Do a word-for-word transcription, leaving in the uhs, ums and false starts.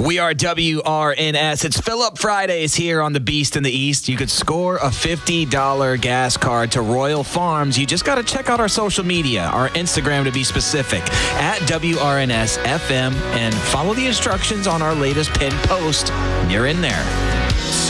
We are W R N S. It's Fill Up Fridays here on the Beast in the East. You could score a fifty dollars gas card to Royal Farms. You just got to check out our social media, our Instagram to be specific, at W R N S F M, and follow the instructions on our latest pinned post. You're in there.